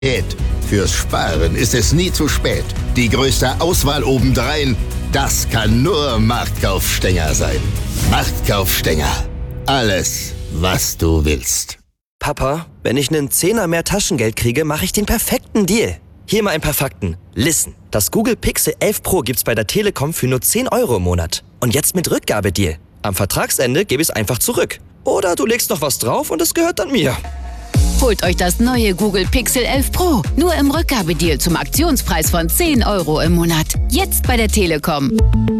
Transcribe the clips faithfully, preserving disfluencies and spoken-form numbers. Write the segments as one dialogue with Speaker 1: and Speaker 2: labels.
Speaker 1: Fürs Sparen ist es nie zu spät. Die größte Auswahl obendrein, das kann nur Marktkaufstenger sein. Marktkaufstenger. Alles, was du willst.
Speaker 2: Papa, wenn ich einen Zehner mehr Taschengeld kriege, mache ich den perfekten Deal. Hier mal ein paar Fakten. Listen, das Google Pixel elf Pro gibt's bei der Telekom für nur zehn Euro im Monat. Und jetzt mit Rückgabedeal. Am Vertragsende gebe ich es einfach zurück. Oder du legst noch was drauf und es gehört dann mir.
Speaker 3: Holt euch das neue Google Pixel elf Pro. Nur im Rückgabedeal zum Aktionspreis von zehn Euro im Monat. Jetzt bei der Telekom.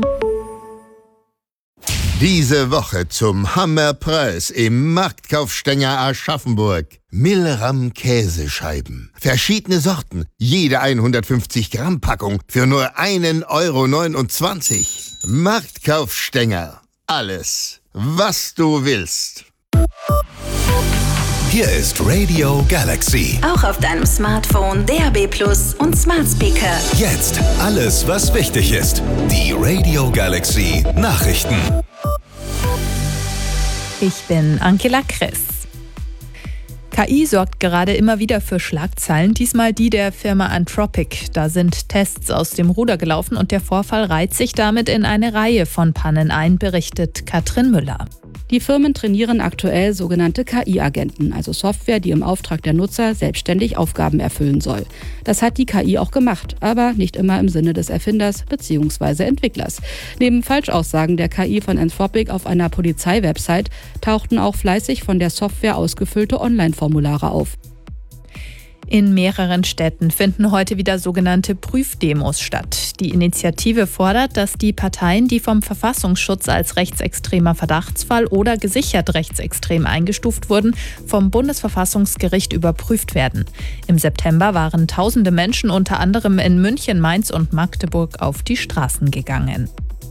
Speaker 1: Diese Woche zum Hammerpreis im Marktkaufstenger Aschaffenburg. Milram Käsescheiben. Verschiedene Sorten. Jede hundertfünfzig Gramm Packung für nur einen Euro neunundzwanzig. Marktkaufstenger. Alles, was du willst.
Speaker 4: Hier ist Radio Galaxy.
Speaker 5: Auch auf deinem Smartphone, D A B Plus und Smart Speaker.
Speaker 4: Jetzt alles, was wichtig ist. Die Radio Galaxy Nachrichten.
Speaker 6: Ich bin Angela Kress. K I sorgt gerade immer wieder für Schlagzeilen, diesmal die der Firma Anthropic. Da sind Tests aus dem Ruder gelaufen und der Vorfall reiht sich damit in eine Reihe von Pannen ein, berichtet Katrin Müller.
Speaker 7: Die Firmen trainieren aktuell sogenannte K I-Agenten, also Software, die im Auftrag der Nutzer selbstständig Aufgaben erfüllen soll. Das hat die K I auch gemacht, aber nicht immer im Sinne des Erfinders bzw. Entwicklers. Neben Falschaussagen der K I von Anthropic auf einer Polizeiwebsite tauchten auch fleißig von der Software ausgefüllte Online-Formulare auf.
Speaker 6: In mehreren Städten finden heute wieder sogenannte Prüfdemos statt. Die Initiative fordert, dass die Parteien, die vom Verfassungsschutz als rechtsextremer Verdachtsfall oder gesichert rechtsextrem eingestuft wurden, vom Bundesverfassungsgericht überprüft werden. Im September waren tausende Menschen unter anderem in München, Mainz und Magdeburg auf die Straßen gegangen.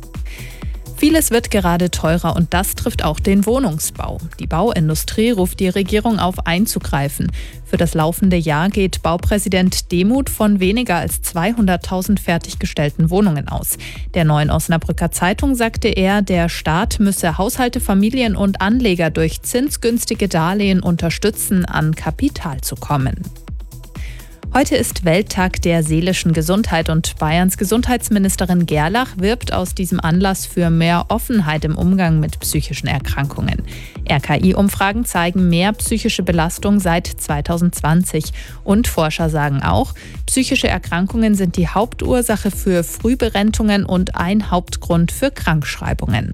Speaker 6: Vieles wird gerade teurer und das trifft auch den Wohnungsbau. Die Bauindustrie ruft die Regierung auf, einzugreifen. Für das laufende Jahr geht Baupräsident Demuth von weniger als zweihunderttausend fertiggestellten Wohnungen aus. Der Neuen Osnabrücker Zeitung sagte er, der Staat müsse Haushalte, Familien und Anleger durch zinsgünstige Darlehen unterstützen, an Kapital zu kommen. Heute ist Welttag der seelischen Gesundheit und Bayerns Gesundheitsministerin Gerlach wirbt aus diesem Anlass für mehr Offenheit im Umgang mit psychischen Erkrankungen. R K I-Umfragen zeigen mehr psychische Belastung seit zweitausendzwanzig. Und Forscher sagen auch, psychische Erkrankungen sind die Hauptursache für Frühberentungen und ein Hauptgrund für Krankschreibungen.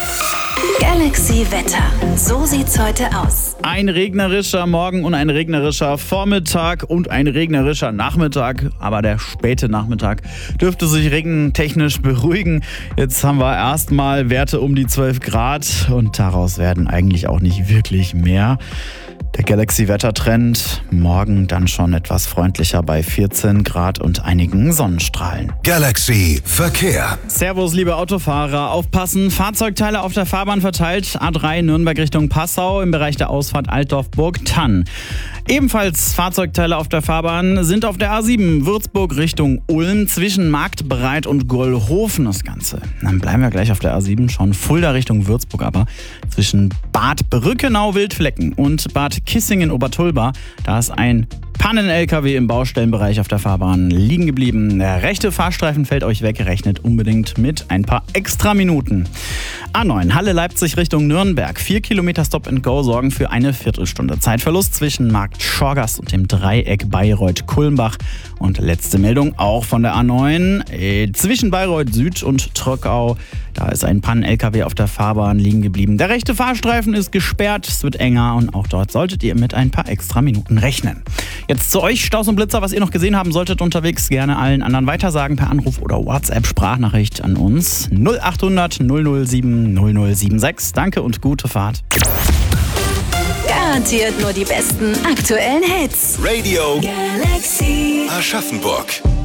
Speaker 5: Galaxy Wetter. So sieht's heute aus.
Speaker 8: Ein regnerischer Morgen und ein regnerischer Vormittag und ein regnerischer Nachmittag. Aber der späte Nachmittag dürfte sich regentechnisch beruhigen. Jetzt haben wir erstmal Werte um die zwölf Grad und daraus werden eigentlich auch nicht wirklich mehr. Der Galaxy-Wettertrend, morgen dann schon etwas freundlicher bei vierzehn Grad und einigen Sonnenstrahlen.
Speaker 4: Galaxy Verkehr.
Speaker 8: Servus, liebe Autofahrer, aufpassen, Fahrzeugteile auf der Fahrbahn verteilt, A drei Nürnberg Richtung Passau im Bereich der Ausfahrt Altdorf-Burgthann. Ebenfalls Fahrzeugteile auf der Fahrbahn sind auf der A sieben Würzburg Richtung Ulm zwischen Marktbreit und Gollhofen das Ganze. Dann bleiben wir gleich auf der A sieben, schon Fulda Richtung Würzburg, aber zwischen Bad Brückenau-Wildflecken und Bad Kissingen-Obertulba, da ist ein Pannen-L K W im Baustellenbereich auf der Fahrbahn liegen geblieben. Der rechte Fahrstreifen fällt euch weg, rechnet unbedingt mit ein paar extra Minuten. A neun Halle Leipzig Richtung Nürnberg. Vier Kilometer Stop and Go sorgen für eine Viertelstunde Zeitverlust zwischen Markt Schorgast und dem Dreieck Bayreuth-Kulmbach. Und letzte Meldung auch von der A neun äh, zwischen Bayreuth Süd und Tröckau. Da ist ein Pannen-L K W auf der Fahrbahn liegen geblieben. Der rechte Fahrstreifen ist gesperrt, es wird enger und auch dort solltet ihr mit ein paar extra Minuten rechnen. Jetzt zu euch, Staus und Blitzer, was ihr noch gesehen haben solltet unterwegs, gerne allen anderen weitersagen per Anruf oder WhatsApp-Sprachnachricht an uns null acht hundert null null sieben null null sieben sechs. Danke und gute Fahrt.
Speaker 5: Garantiert nur die besten aktuellen Hits.
Speaker 4: Radio
Speaker 5: Galaxy
Speaker 4: Aschaffenburg.